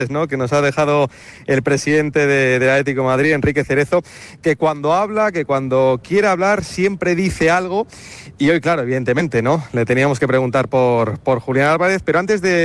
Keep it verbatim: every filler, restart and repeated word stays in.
¿no?, que nos ha dejado el presidente de, del Atlético de Madrid, Enrique Cerezo, que cuando habla, que cuando quiere hablar siempre dice algo, y hoy, claro, evidentemente, ¿no?, le teníamos que preguntar por, por Julián Álvarez, pero antes de